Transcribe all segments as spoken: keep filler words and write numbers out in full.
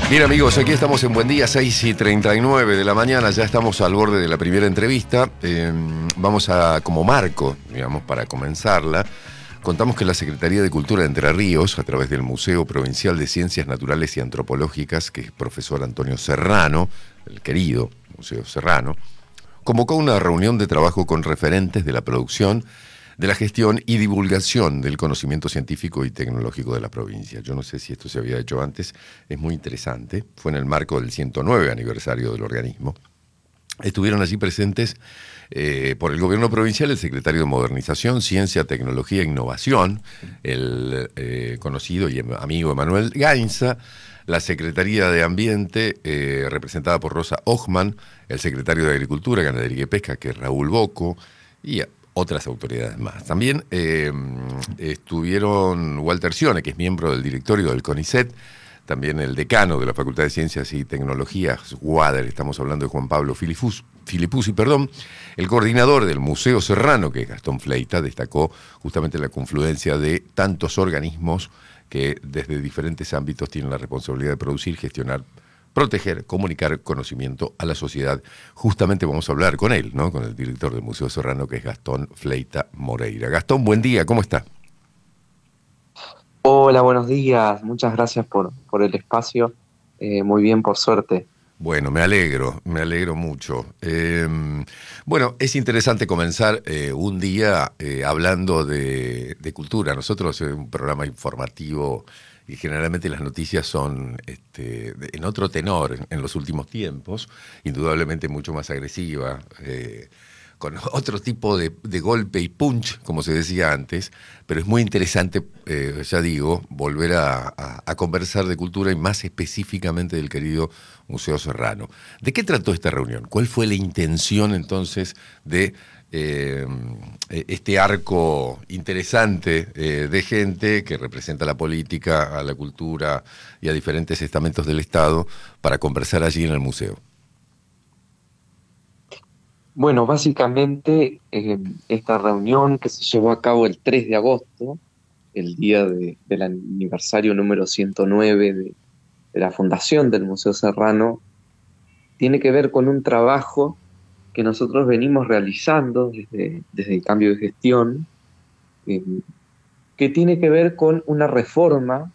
Bien, amigos, aquí estamos en Buen Día, seis y treinta y nueve de la mañana, ya estamos al borde de la primera entrevista. Eh, vamos a, como marco, digamos, para comenzarla, contamos que la Secretaría de Cultura de Entre Ríos, a través del Museo Provincial de Ciencias Naturales y Antropológicas, que es profesor Antonio Serrano, el querido Museo Serrano, convocó una reunión de trabajo con referentes de la producción, de la gestión y divulgación del conocimiento científico y tecnológico de la provincia. Yo no sé si esto se había hecho antes, es muy interesante. Fue en el marco del ciento nueve aniversario del organismo. Estuvieron allí presentes eh, por el gobierno provincial el secretario de Modernización, Ciencia, Tecnología e Innovación, el eh, conocido y amigo Emanuel Gainza, la Secretaría de Ambiente, eh, representada por Rosa Ochman, el secretario de Agricultura, Ganadería y Pesca, que es Raúl Boco, y otras autoridades más. También eh, estuvieron Walter Sione, que es miembro del directorio del CONICET, también el decano de la Facultad de Ciencias y Tecnologías, Wader, estamos hablando de Juan Pablo Filipus, Filipuzzi, perdón, el coordinador del Museo Serrano, que es Gastón Fleita, destacó justamente la confluencia de tantos organismos que desde diferentes ámbitos tienen la responsabilidad de producir, gestionar, proteger, comunicar conocimiento a la sociedad. Justamente vamos a hablar con él, ¿no? Con el director del Museo Serrano, que es Gastón Fleita Moreira. Gastón, buen día, ¿cómo está? Hola, buenos días. Muchas gracias por, por el espacio. Eh, muy bien, por suerte. Bueno, me alegro, me alegro mucho. Eh, bueno, es interesante comenzar eh, un día eh, hablando de, de cultura. Nosotros es un programa informativo y generalmente las noticias son este, de, en otro tenor en, en los últimos tiempos, indudablemente mucho más agresiva, eh, con otro tipo de, de golpe y punch, como se decía antes, pero es muy interesante, eh, ya digo, volver a, a, a conversar de cultura y más específicamente del querido Museo Serrano. ¿De qué trató esta reunión? ¿Cuál fue la intención entonces de eh, este arco interesante eh, de gente que representa la política, a la cultura y a diferentes estamentos del Estado para conversar allí en el museo? Bueno, básicamente eh, esta reunión que se llevó a cabo el tres de agosto, el día de- del aniversario número ciento nueve de, de la fundación del Museo Serrano, tiene que ver con un trabajo que nosotros venimos realizando desde, desde el cambio de gestión, eh, que tiene que ver con una reforma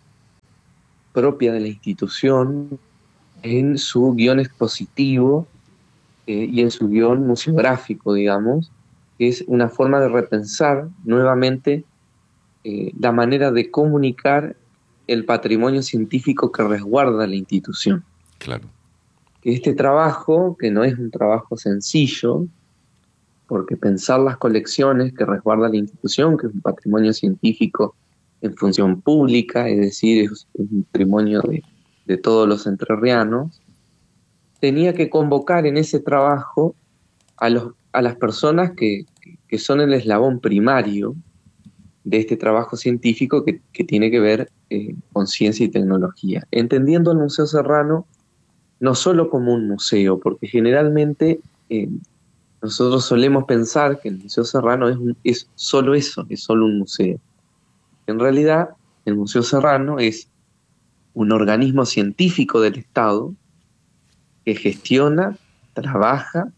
propia de la institución en su guión expositivo eh, y en su guión museográfico, digamos, que es una forma de repensar nuevamente eh, la manera de comunicar el patrimonio científico que resguarda la institución. Claro. Que este trabajo, que no es un trabajo sencillo, porque pensar las colecciones que resguarda la institución, que es un patrimonio científico en función pública, es decir, es un patrimonio de, de todos los entrerrianos, tenía que convocar en ese trabajo a, los, a las personas que, que son el eslabón primario de este trabajo científico que, que tiene que ver eh, con ciencia y tecnología. Entendiendo el Museo Serrano no solo como un museo, porque generalmente eh, nosotros solemos pensar que el Museo Serrano es, un, es solo eso, es solo un museo. En realidad, el Museo Serrano es un organismo científico del Estado que gestiona, trabaja,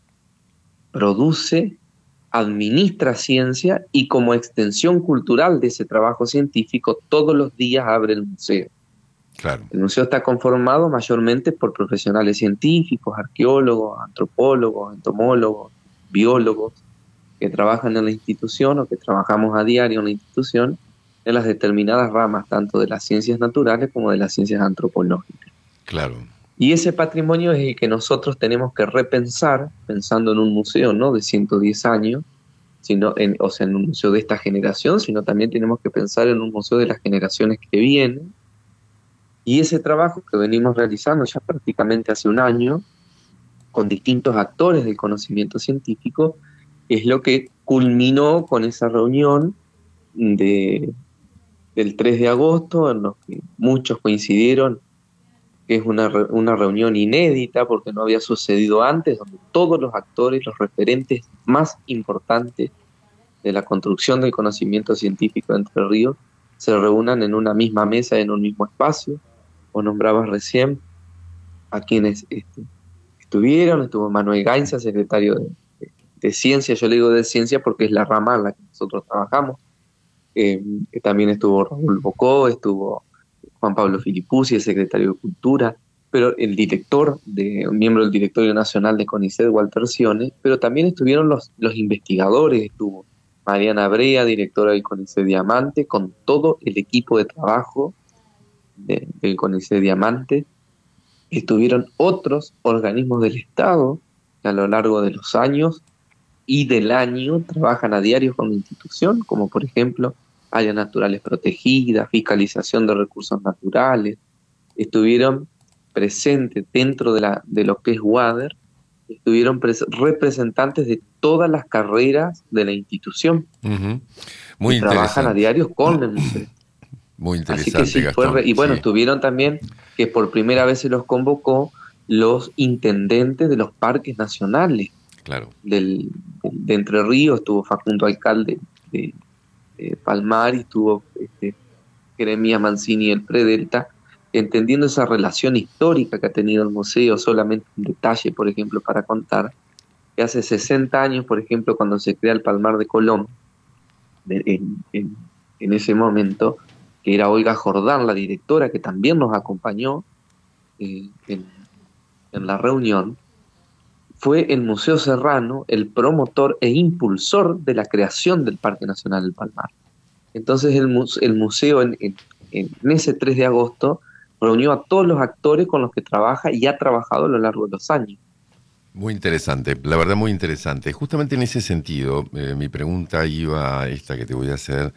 produce, administra ciencia y como extensión cultural de ese trabajo científico, todos los días abre el museo. Claro. El museo está conformado mayormente por profesionales científicos, arqueólogos, antropólogos, entomólogos, biólogos, que trabajan en la institución o que trabajamos a diario en la institución en las determinadas ramas, tanto de las ciencias naturales como de las ciencias antropológicas. Claro. Y ese patrimonio es el que nosotros tenemos que repensar, pensando en un museo no de ciento diez años, sino en, o sea, en un museo de esta generación, sino también tenemos que pensar en un museo de las generaciones que vienen. Y ese trabajo que venimos realizando ya prácticamente hace un año, con distintos actores del conocimiento científico, es lo que culminó con esa reunión de, del tres de agosto, en los que muchos coincidieron que es una, una reunión inédita porque no había sucedido antes, donde todos los actores, los referentes más importantes de la construcción del conocimiento científico de Entre Ríos, se reúnan en una misma mesa, en un mismo espacio. Vos nombrabas recién a quienes este, estuvieron. Estuvo Manuel Gainza, secretario de, de, de Ciencia. Yo le digo de Ciencia porque es la rama en la que nosotros trabajamos. Eh, también estuvo Raúl Bocó, estuvo Juan Pablo Filipuzzi, el secretario de Cultura, pero el director, de, un miembro del Directorio Nacional de CONICET, Walter Sione, pero también estuvieron los, los investigadores. Estuvo Mariana Brea, directora del CONICET Diamante, con todo el equipo de trabajo de, del CONICET Diamante. Estuvieron otros organismos del Estado que a lo largo de los años y del año trabajan a diario con la institución, como por ejemplo áreas naturales protegidas, fiscalización de recursos naturales. Estuvieron presentes dentro de, la, de lo que es WADER, estuvieron pres- representantes de todas las carreras de la institución. Uh-huh. Muy y trabajan a diario con el museo. Muy interesante, Así que sí, Gastón. fue re- y bueno, sí. estuvieron también que por primera vez se los convocó los intendentes de los parques nacionales. Claro. Del, de Entre Ríos estuvo Facundo Alcalde de, de Palmar, y estuvo este, Jeremías Mancini del Predelta, entendiendo esa relación histórica que ha tenido el museo. Solamente un detalle, por ejemplo, para contar, que hace sesenta años, por ejemplo, cuando se crea el Palmar de Colón, de, en, en, en ese momento, que era Olga Jordán, la directora, que también nos acompañó eh, en, en la reunión, fue el Museo Serrano el promotor e impulsor de la creación del Parque Nacional del Palmar. Entonces el, el museo en, en, en ese tres de agosto reunió a todos los actores con los que trabaja y ha trabajado a lo largo de los años. Muy interesante, la verdad muy interesante. Justamente en ese sentido, eh, mi pregunta iba a esta que te voy a hacer,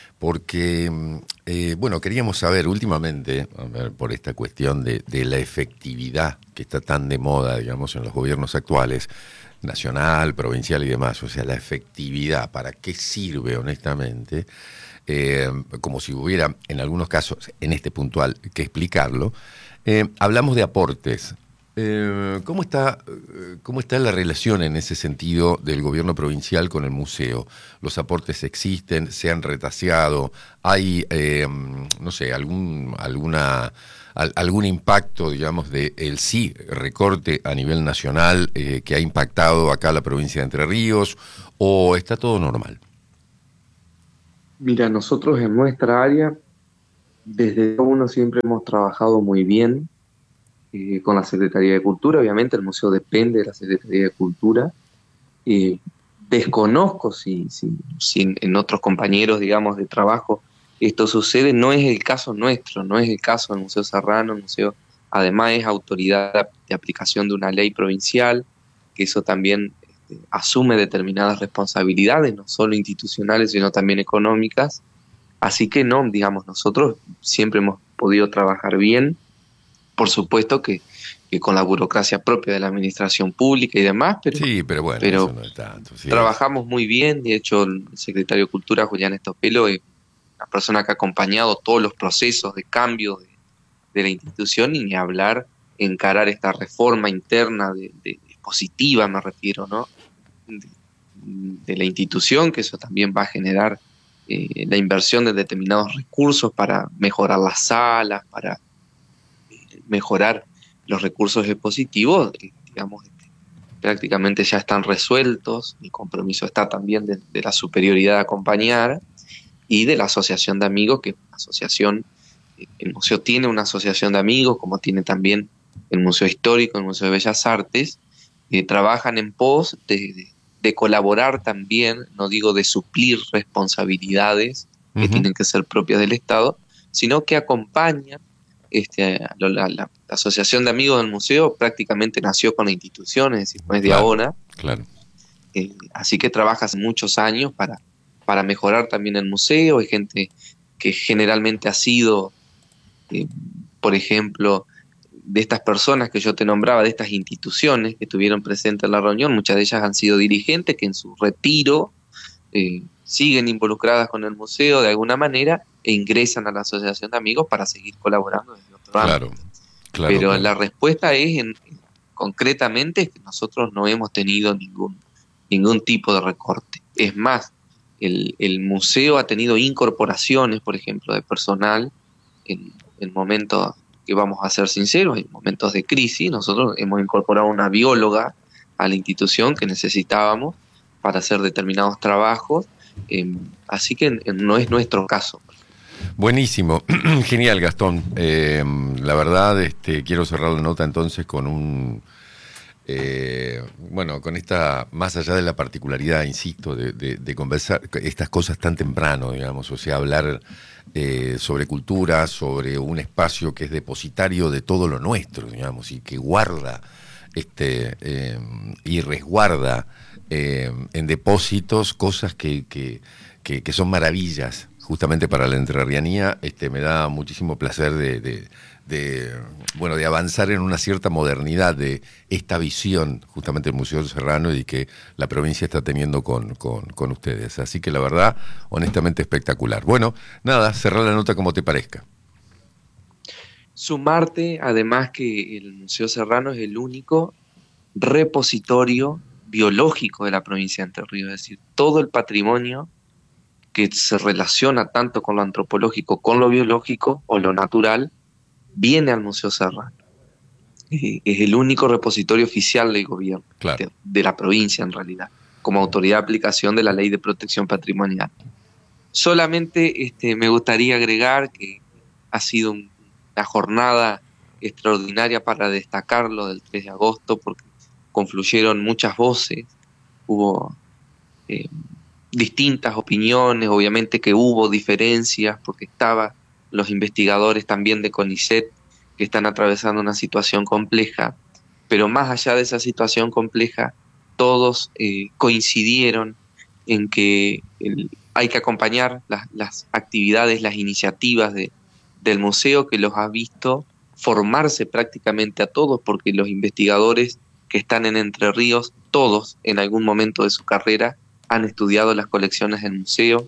porque, eh, bueno, queríamos saber últimamente, a ver, por esta cuestión de, de la efectividad que está tan de moda, digamos, en los gobiernos actuales, nacional, provincial y demás, o sea, la efectividad, ¿para qué sirve honestamente? Eh, como si hubiera, en algunos casos, en este puntual, que explicarlo. Eh, hablamos de aportes. Eh, ¿cómo está, cómo está la relación en ese sentido del gobierno provincial con el museo? ¿Los aportes existen? ¿Se han retaseado? ¿Hay, eh, no sé, algún, alguna, al, algún impacto, digamos, de el sí recorte a nivel nacional eh, que ha impactado acá la provincia de Entre Ríos? ¿O está todo normal? Mira, nosotros en nuestra área, desde uno siempre hemos trabajado muy bien eh, con la Secretaría de Cultura. Obviamente el museo depende de la Secretaría de Cultura. Eh, desconozco si, si, si en, en otros compañeros, digamos, de trabajo esto sucede. No es el caso nuestro, no es el caso del Museo Serrano. El museo además es autoridad de aplicación de una ley provincial, que eso también este, asume determinadas responsabilidades, no solo institucionales, sino también económicas. Así que no, digamos, nosotros siempre hemos podido trabajar bien. Por supuesto que, que con la burocracia propia de la administración pública y demás, pero, sí, pero bueno, pero eso no es tanto. Sí, trabajamos muy bien. De hecho, el secretario de Cultura, Julián Estopelo, es una persona que ha acompañado todos los procesos de cambio de, de la institución, y ni hablar encarar esta reforma interna de, de, de positiva, me refiero, ¿no? De, de la institución, que eso también va a generar eh, la inversión de determinados recursos para mejorar las salas, para mejorar los recursos expositivos, eh, digamos, prácticamente ya están resueltos. El compromiso está también de, de la superioridad de acompañar, y de la asociación de amigos, que es una asociación, eh, el museo tiene una asociación de amigos, como tiene también el Museo Histórico, el Museo de Bellas Artes, que trabajan en pos de, de, de colaborar también, no digo de suplir responsabilidades que uh-huh. tienen que ser propias del Estado, sino que acompañan. Este, la, la, la Asociación de Amigos del Museo prácticamente nació con la institución, es decir, no es de claro, ahora. Claro. Eh, así que trabaja hace muchos años para, para mejorar también el museo. Hay gente que generalmente ha sido, eh, por ejemplo, de estas personas que yo te nombraba, de estas instituciones que estuvieron presentes en la reunión, muchas de ellas han sido dirigentes que en su retiro eh, siguen involucradas con el museo de alguna manera, e ingresan a la asociación de amigos para seguir colaborando desde otro claro, ámbito. Claro, Pero claro. la respuesta es, en, en, concretamente, que nosotros no hemos tenido ningún, ningún tipo de recorte. Es más, el, el museo ha tenido incorporaciones, por ejemplo, de personal en el momento que vamos a ser sinceros, en momentos de crisis nosotros hemos incorporado una bióloga a la institución que necesitábamos para hacer determinados trabajos, eh, así que no es nuestro caso. Buenísimo, genial, Gastón. Eh, la verdad, este, quiero cerrar la nota entonces con un, eh, bueno, con esta, más allá de la particularidad, insisto, de, de, de conversar estas cosas tan temprano, digamos, o sea, hablar eh, sobre cultura, sobre un espacio que es depositario de todo lo nuestro, digamos, y que guarda este eh, y resguarda eh, en depósitos cosas que, que, que, que son maravillas. Justamente para la entrerrianía, este, me da muchísimo placer de, de, de, bueno, de avanzar en una cierta modernidad de esta visión justamente del Museo Serrano y que la provincia está teniendo con, con, con ustedes. Así que la verdad, honestamente espectacular. Bueno, nada, cerrar la nota como te parezca. Sumarte, además, que el Museo Serrano es el único repositorio biológico de la provincia de Entre Ríos, es decir, todo el patrimonio que se relaciona tanto con lo antropológico, con lo biológico o lo natural, viene al Museo Serrano. Eh, es el único repositorio oficial del gobierno, claro, de, de la provincia en realidad, como autoridad de aplicación de la Ley de Protección Patrimonial. Solamente este, me gustaría agregar que ha sido un, una jornada extraordinaria para destacarlo del tres de agosto, porque confluyeron muchas voces, hubo eh, distintas opiniones, obviamente que hubo diferencias, porque estaban los investigadores también de CONICET que están atravesando una situación compleja, pero más allá de esa situación compleja, todos eh, coincidieron en que el, hay que acompañar las, las actividades, las iniciativas de, del museo, que los ha visto formarse prácticamente a todos, porque los investigadores que están en Entre Ríos, todos en algún momento de su carrera han estudiado las colecciones del museo.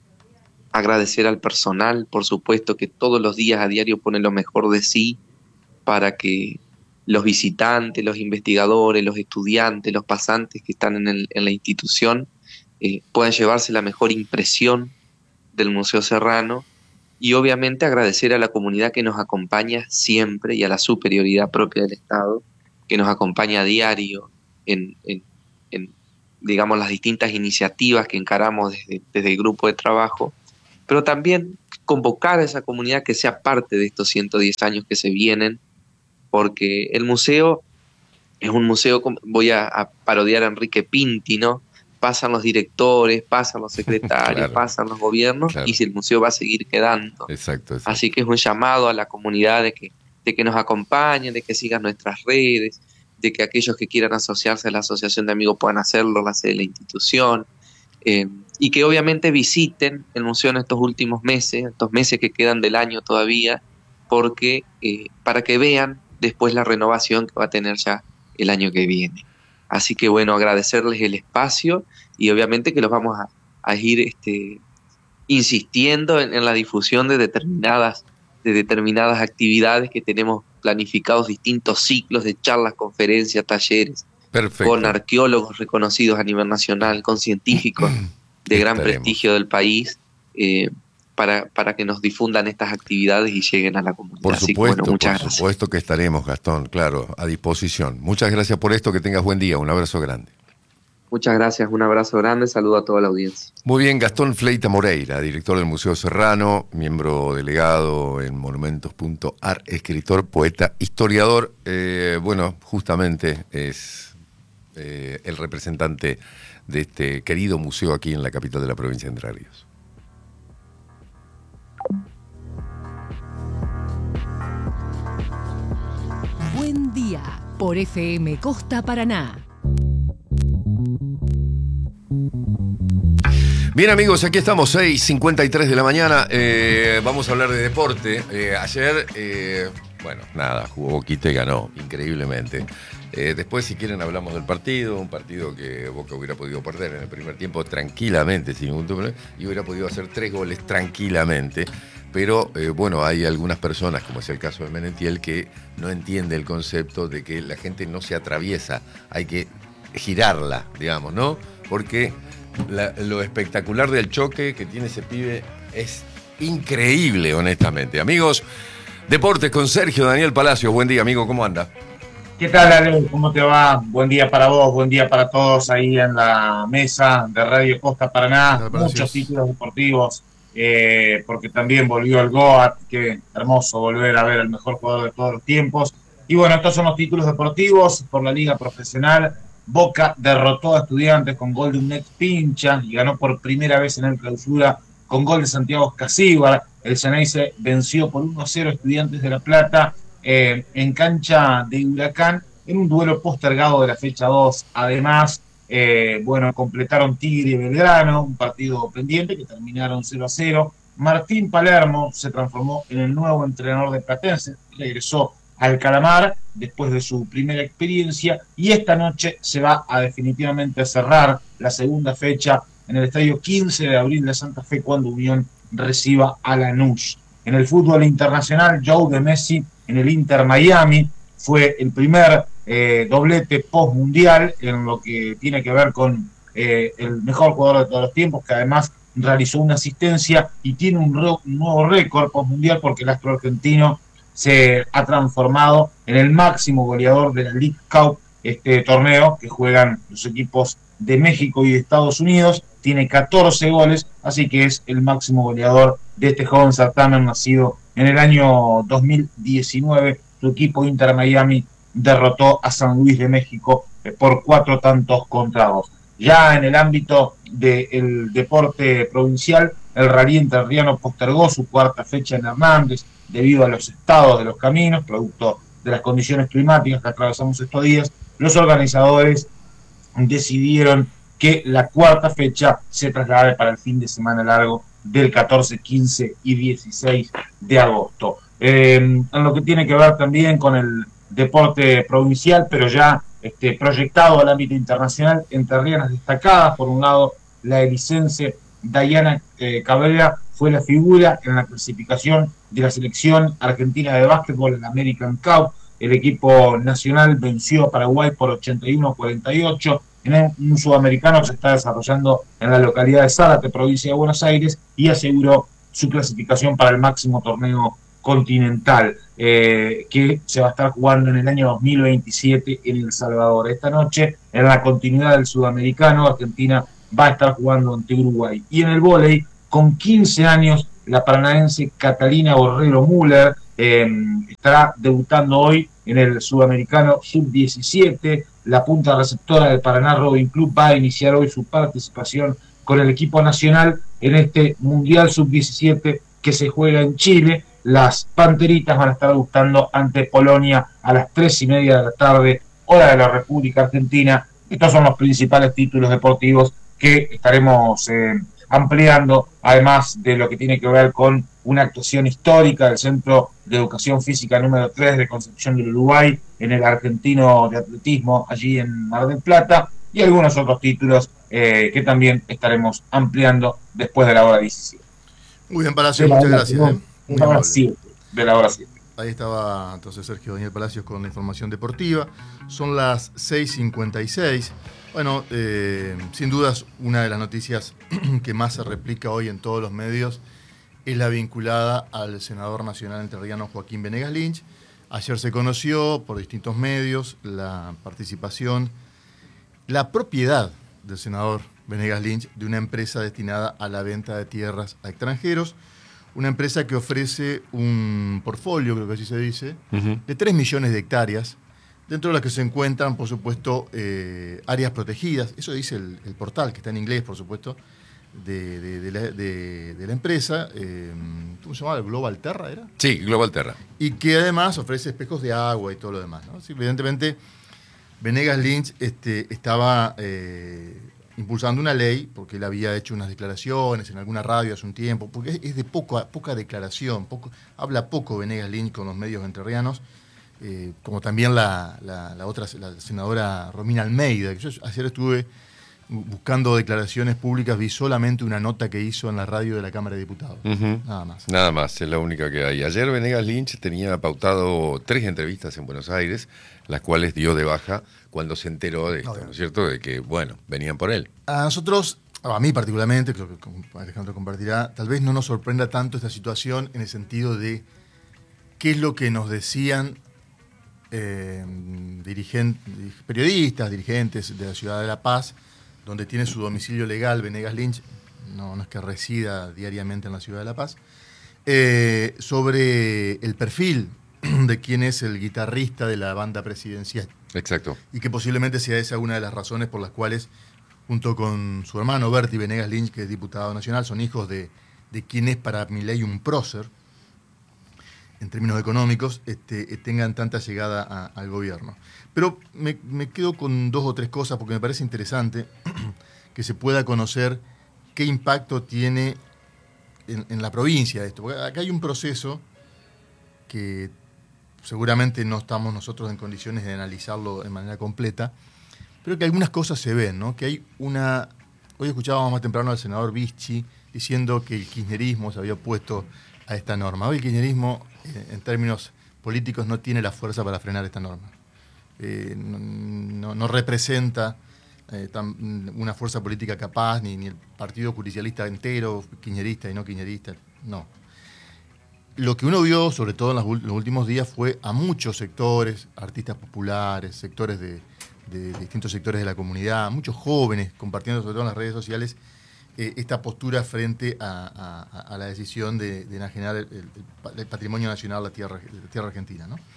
Agradecer al personal, por supuesto, que todos los días a diario pone lo mejor de sí para que los visitantes, los investigadores, los estudiantes, los pasantes que están en, el, en la institución eh, puedan llevarse la mejor impresión del Museo Serrano, y obviamente agradecer a la comunidad que nos acompaña siempre y a la superioridad propia del Estado que nos acompaña a diario en, en, en digamos, las distintas iniciativas que encaramos desde, desde el grupo de trabajo, pero también convocar a esa comunidad que sea parte de estos ciento diez años que se vienen, porque el museo es un museo, voy a, a parodiar a Enrique Pinti, ¿no? Pasan los directores, pasan los secretarios, claro, pasan los gobiernos, claro, y si el museo va a seguir quedando. Exacto, exacto. Así que es un llamado a la comunidad de que, de que nos acompañen, de que sigan nuestras redes, de que aquellos que quieran asociarse a la Asociación de Amigos puedan hacerlo, la sede de la institución, eh, y que obviamente visiten el museo en estos últimos meses, estos meses que quedan del año todavía, porque eh, para que vean después la renovación que va a tener ya el año que viene. Así que bueno, agradecerles el espacio y obviamente que los vamos a, a ir este, insistiendo en, en la difusión de determinadas, de determinadas actividades que tenemos planificados, distintos ciclos de charlas, conferencias, talleres. Perfecto. Con arqueólogos reconocidos a nivel nacional, con científicos de gran Estaremos. prestigio del país, eh, para, para que nos difundan estas actividades y lleguen a la comunidad. Por Así supuesto, que, bueno, muchas por gracias. supuesto que estaremos, Gastón, claro, a disposición. Muchas gracias por esto, que tengas buen día, un abrazo grande. Muchas gracias, un abrazo grande, saludo a toda la audiencia. Muy bien, Gastón Fleita Moreira, director del Museo Serrano, miembro delegado en monumentos punto ar, escritor, poeta, historiador. Eh, bueno, justamente es eh, el representante de este querido museo aquí en la capital de la provincia de Entre Ríos. Buen día por F M Costa Paraná. Bien, amigos, aquí estamos, seis cincuenta y tres de la mañana. Eh, vamos a hablar de deporte. Eh, ayer, eh, bueno, nada, jugó Boquita y ganó increíblemente. Eh, después, si quieren, hablamos del partido. Un partido que Boca hubiera podido perder en el primer tiempo tranquilamente, sin ningún problema, y hubiera podido hacer tres goles tranquilamente. Pero, eh, bueno, hay algunas personas, como es el caso de Menentiel, que no entiende el concepto de que la gente no se atraviesa. Hay que girarla, digamos, ¿no? Porque La, lo espectacular del choque que tiene ese pibe es increíble, honestamente. Amigos, Deportes con Sergio Daniel Palacios. Buen día, amigo, ¿cómo anda? ¿Qué tal, Ale? ¿Cómo te va? Buen día para vos, buen día para todos ahí en la mesa de Radio Costa Paraná. Muchos títulos deportivos, eh, porque también volvió el Goat. Qué hermoso volver a ver al mejor jugador de todos los tiempos. Y bueno, estos son los títulos deportivos por la Liga Profesional. Boca derrotó a Estudiantes con gol de un ex Pincha y ganó por primera vez en el Clausura con gol de Santiago Casíbar. El Ceneice venció por uno a cero a Estudiantes de La Plata eh, en cancha de Huracán en un duelo postergado de la fecha dos. Además, eh, bueno, completaron Tigre y Belgrano, un partido pendiente que terminaron cero a cero. Martín Palermo se transformó en el nuevo entrenador de Platense, regresó al Calamar después de su primera experiencia y esta noche se va a definitivamente cerrar la segunda fecha en el estadio quince de abril de Santa Fe cuando Unión reciba a Lanús. En el fútbol internacional, Joe de Messi en el Inter Miami fue el primer eh, doblete post-mundial en lo que tiene que ver con eh, el mejor jugador de todos los tiempos, que además realizó una asistencia y tiene un, re- un nuevo récord post-mundial porque el astro argentino se ha transformado en el máximo goleador de la League Cup, este torneo que juegan los equipos de México y de Estados Unidos. Tiene catorce goles, así que es el máximo goleador de este joven certamen nacido en el año dos mil diecinueve. Su equipo Inter Miami derrotó a San Luis de México por cuatro tantos contra dos. Ya en el ámbito del deporte provincial, el Rally Entrerriano postergó su cuarta fecha en Hernández debido a los estados de los caminos, producto de las condiciones climáticas que atravesamos estos días. Los organizadores decidieron que la cuarta fecha se traslade para el fin de semana largo del catorce, quince y dieciséis de agosto. Eh, en lo que tiene que ver también con el deporte provincial, pero ya este, proyectado al ámbito internacional, entrerrianas destacadas. Por un lado, la elicense Dayana eh, Cabrera fue la figura en la clasificación de la selección argentina de básquetbol en la American Cup. El equipo nacional venció a Paraguay por ochenta y uno a cuarenta y ocho en un sudamericano que se está desarrollando en la localidad de Zárate, provincia de Buenos Aires, y aseguró su clasificación para el máximo torneo continental eh, que se va a estar jugando en el año dos mil veintisiete en El Salvador. Esta noche, en la continuidad del sudamericano, Argentina va a estar jugando ante Uruguay. Y en el vóley, con quince años, la paranaense Catalina Borrero Müller eh, estará debutando hoy en el sudamericano sub diecisiete. La punta receptora del Paraná Rowing Club va a iniciar hoy su participación con el equipo nacional en este Mundial sub diecisiete que se juega en Chile. Las Panteritas van a estar debutando ante Polonia a las tres y media de la tarde, hora de la República Argentina. Estos son los principales títulos deportivos que estaremos eh, ampliando, además de lo que tiene que ver con una actuación histórica del Centro de Educación Física número tres de Concepción del Uruguay, en el Argentino de Atletismo, allí en Mar del Plata, y algunos otros títulos eh, que también estaremos ampliando después de la hora diecisiete. Muy bien, Palacios, muchas gracias. ¿eh? Muy hora siete, de la hora siete. Ahí estaba entonces Sergio Daniel Palacios con la información deportiva. Son las seis cincuenta y seis. Bueno, eh, sin dudas, una de las noticias que más se replica hoy en todos los medios es la vinculada al senador nacional entrerriano Joaquín Venegas Lynch. Ayer se conoció por distintos medios la participación, la propiedad del senador Venegas Lynch de una empresa destinada a la venta de tierras a extranjeros, una empresa que ofrece un portfolio, creo que así se dice, uh-huh. de tres millones de hectáreas, dentro de las que se encuentran, por supuesto, eh, áreas protegidas. Eso dice el, el portal, que está en inglés, por supuesto, de, de, de, la, de, de la empresa. Eh, ¿Cómo se llama? ¿Global Terra era? Sí, Global Terra. Y que además ofrece espejos de agua y todo lo demás, ¿no? Sí, evidentemente, Venegas Lynch este, estaba eh, impulsando una ley, porque él había hecho unas declaraciones en alguna radio hace un tiempo, porque es, es de poca, poca declaración, poco, habla poco Venegas Lynch con los medios entrerrianos, eh, como también la, la, la otra, la senadora Romina Almeida. Yo ayer estuve buscando declaraciones públicas, vi solamente una nota que hizo en la radio de la Cámara de Diputados. Uh-huh. Nada más. Nada más, es la única que hay. Ayer Venegas Lynch tenía pautado tres entrevistas en Buenos Aires, las cuales dio de baja cuando se enteró de esto, ¿no, ¿no es cierto? De que, bueno, venían por él. A nosotros, a mí particularmente, creo que Alejandro compartirá, tal vez no nos sorprenda tanto esta situación en el sentido de qué es lo que nos decían eh, dirigentes, periodistas, dirigentes de la ciudad de La Paz, donde tiene su domicilio legal Venegas Lynch, no, no es que resida diariamente en la ciudad de La Paz, eh, sobre el perfil de quién es el guitarrista de la banda presidencial. Exacto. Y que posiblemente sea esa una de las razones por las cuales, junto con su hermano Berti Venegas Lynch, que es diputado nacional, son hijos de, de quien es para Milei un prócer, en términos económicos, este, tengan tanta llegada a, al gobierno. Pero me, me quedo con dos o tres cosas, porque me parece interesante que se pueda conocer qué impacto tiene en, en la provincia esto. Porque acá hay un proceso que seguramente no estamos nosotros en condiciones de analizarlo de manera completa, pero que algunas cosas se ven, ¿no? Que hay una... Hoy escuchábamos más temprano al senador Vichy diciendo que el kirchnerismo se había opuesto a esta norma. Hoy el kirchnerismo, eh, en términos políticos, no tiene la fuerza para frenar esta norma. Eh, no, no, no representa eh, tan, una fuerza política capaz, ni, ni el partido judicialista entero, kirchnerista y no kirchnerista, no. Lo que uno vio, sobre todo en los últimos días, fue a muchos sectores, artistas populares, sectores de, de, de distintos sectores de la comunidad, muchos jóvenes compartiendo, sobre todo en las redes sociales, eh, esta postura frente a, a, a la decisión de, de enajenar el, el, el patrimonio nacional de la tierra, la tierra argentina, ¿no?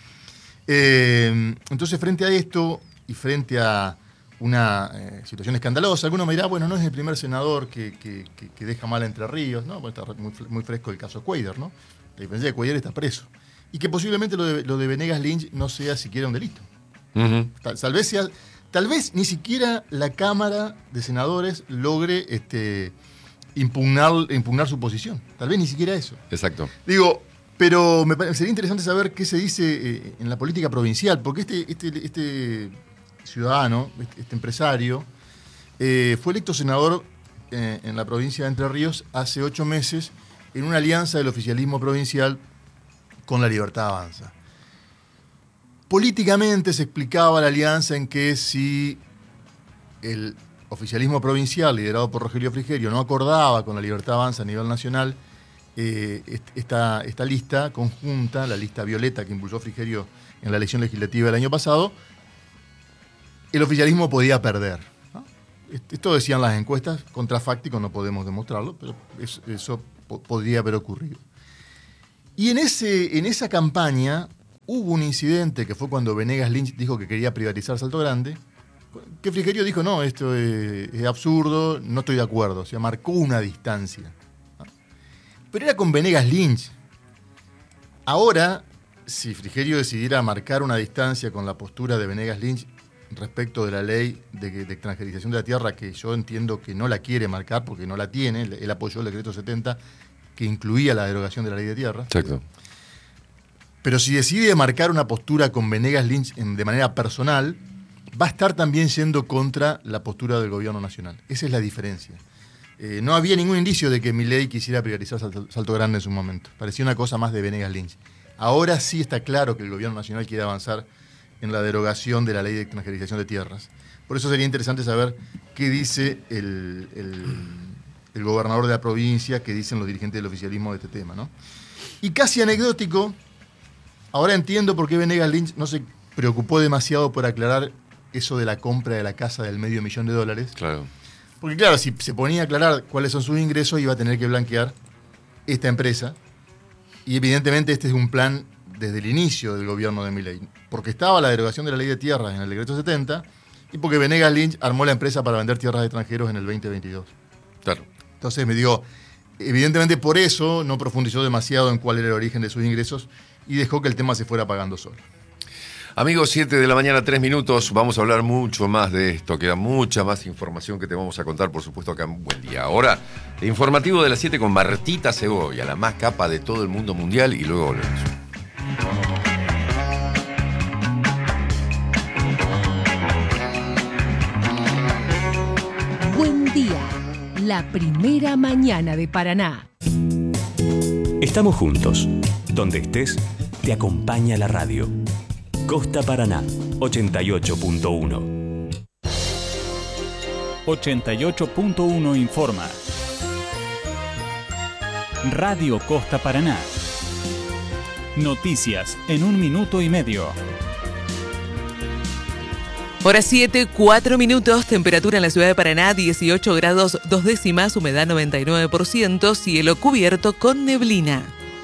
Eh, entonces, frente a esto y frente a una eh, situación escandalosa, alguno me dirá, bueno, no es el primer senador que, que, que, que deja mal a Entre Ríos, ¿no? Bueno, está muy, muy fresco el caso Cuéllar, ¿no? La diferencia de Cuéllar está preso. Y que posiblemente lo de, lo de Venegas Lynch no sea siquiera un delito. Uh-huh. Tal, tal vez sea, tal vez ni siquiera la Cámara de Senadores logre este, impugnar, impugnar su posición. Tal vez ni siquiera eso. Exacto. Digo, pero me sería interesante saber qué se dice eh, en la política provincial, porque este, este, este ciudadano, este, este empresario, eh, fue electo senador eh, en la provincia de Entre Ríos hace ocho meses en una alianza del oficialismo provincial con La Libertad Avanza. Políticamente se explicaba la alianza en que si el oficialismo provincial, liderado por Rogelio Frigerio, no acordaba con La Libertad Avanza a nivel nacional, eh, esta, esta lista conjunta, la lista violeta que impulsó Frigerio en la elección legislativa del año pasado, el oficialismo podía perder, ¿no? Esto decían las encuestas, contrafáctico no podemos demostrarlo, pero eso, eso podría haber ocurrido. Y en, ese, en esa campaña hubo un incidente que fue cuando Venegas Lynch dijo que quería privatizar Salto Grande, que Frigerio dijo, no, esto es, es absurdo, no estoy de acuerdo. O sea, marcó una distancia. Pero era con Venegas Lynch. Ahora, si Frigerio decidiera marcar una distancia con la postura de Venegas Lynch respecto de la ley de, de extranjerización de la tierra, que yo entiendo que no la quiere marcar porque no la tiene, él apoyó el decreto setenta que incluía la derogación de la ley de tierra. Exacto. Pero si decide marcar una postura con Venegas Lynch en, de manera personal, va a estar también yendo contra la postura del gobierno nacional. Esa es la diferencia. Eh, no había ningún indicio de que Milei quisiera privatizar Salto, Salto Grande en su momento. Parecía una cosa más de Venegas Lynch. Ahora sí está claro que el gobierno nacional quiere avanzar en la derogación de la ley de extranjerización de tierras. Por eso sería interesante saber qué dice el, el, el gobernador de la provincia, qué dicen los dirigentes del oficialismo de este tema, ¿no? Y casi anecdótico, ahora entiendo por qué Venegas Lynch no se preocupó demasiado por aclarar eso de la compra de la casa del medio millón de dólares. Claro. Porque claro, si se ponía a aclarar cuáles son sus ingresos, iba a tener que blanquear esta empresa. Y evidentemente este es un plan desde el inicio del gobierno de Milei. Porque estaba la derogación de la ley de tierras en el decreto setenta y porque Venegas Lynch armó la empresa para vender tierras de extranjeros en el veinte veintidós. Claro. Entonces me digo, evidentemente por eso no profundizó demasiado en cuál era el origen de sus ingresos y dejó que el tema se fuera pagando solo. Amigos, siete de la mañana, tres minutos. Vamos a hablar mucho más de esto. Queda mucha más información que te vamos a contar, por supuesto, acá en Buen Día. Ahora, el informativo de las siete con Martita Segovia, la más capa de todo el mundo mundial, y luego volvemos. Buen Día, la primera mañana de Paraná. Estamos juntos. Donde estés, te acompaña la radio. Costa Paraná, ochenta y ocho punto uno. ochenta y ocho punto uno informa. Radio Costa Paraná. Noticias en un minuto y medio. Hora siete, cuatro minutos, temperatura en la ciudad de Paraná, dieciocho grados dos décimas, humedad noventa y nueve por ciento, cielo cubierto con neblina.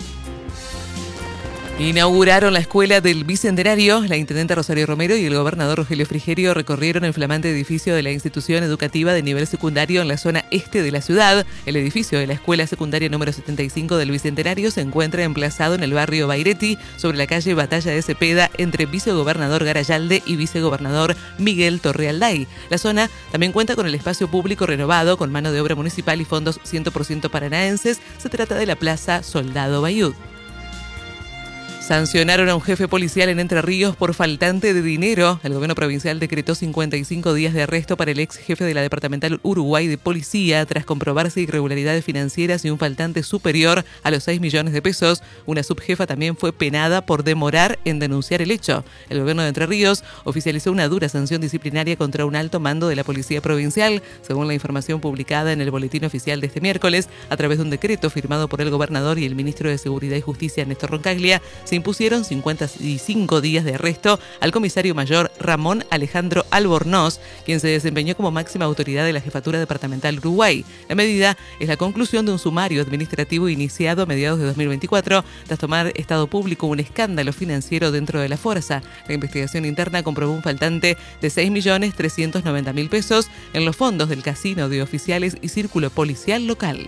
Inauguraron la escuela del Bicentenario. La intendenta Rosario Romero y el gobernador Rogelio Frigerio recorrieron el flamante edificio de la institución educativa de nivel secundario en la zona este de la ciudad. El edificio de la escuela secundaria número setenta y cinco del Bicentenario se encuentra emplazado en el barrio Bairetti, sobre la calle Batalla de Cepeda, entre vicegobernador Garayalde y vicegobernador Miguel Torrealday. La zona también cuenta con el espacio público renovado, con mano de obra municipal y fondos cien por ciento paranaenses. Se trata de la Plaza Soldado Bayud. Sancionaron a un jefe policial en Entre Ríos por faltante de dinero. El gobierno provincial decretó cincuenta y cinco días de arresto para el ex jefe de la Departamental Uruguay de Policía tras comprobarse irregularidades financieras y un faltante superior a los seis millones de pesos. Una subjefa también fue penada por demorar en denunciar el hecho. El gobierno de Entre Ríos oficializó una dura sanción disciplinaria contra un alto mando de la Policía Provincial, según la información publicada en el Boletín Oficial de este miércoles, a través de un decreto firmado por el gobernador y el ministro de Seguridad y Justicia, Néstor Roncaglia. Se impusieron cincuenta y cinco días de arresto al comisario mayor Ramón Alejandro Albornoz, quien se desempeñó como máxima autoridad de la Jefatura Departamental Uruguay. La medida es la conclusión de un sumario administrativo iniciado a mediados de dos mil veinticuatro tras tomar estado público un escándalo financiero dentro de la fuerza. La investigación interna comprobó un faltante de seis millones trescientos noventa mil pesos en los fondos del casino de oficiales y círculo policial local.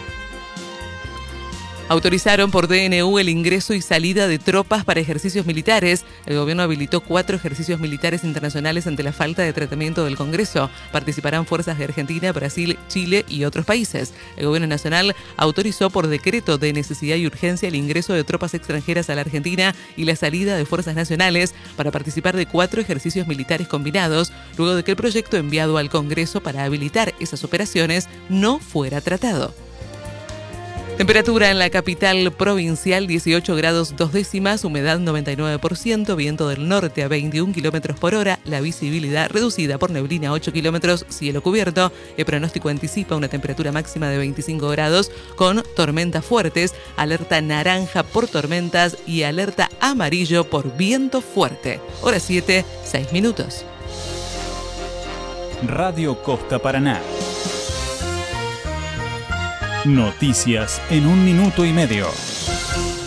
Autorizaron por D N U el ingreso y salida de tropas para ejercicios militares. El gobierno habilitó cuatro ejercicios militares internacionales ante la falta de tratamiento del Congreso. Participarán fuerzas de Argentina, Brasil, Chile y otros países. El gobierno nacional autorizó por decreto de necesidad y urgencia el ingreso de tropas extranjeras a la Argentina y la salida de fuerzas nacionales para participar de cuatro ejercicios militares combinados, luego de que el proyecto enviado al Congreso para habilitar esas operaciones no fuera tratado. Temperatura en la capital provincial, dieciocho grados dos décimas, humedad noventa y nueve por ciento, viento del norte a veintiún kilómetros por hora, la visibilidad reducida por neblina ocho kilómetros, cielo cubierto. El pronóstico anticipa una temperatura máxima de veinticinco grados con tormentas fuertes, alerta naranja por tormentas y alerta amarillo por viento fuerte. Hora siete, seis minutos. Radio Costa Paraná. Noticias en un minuto y medio.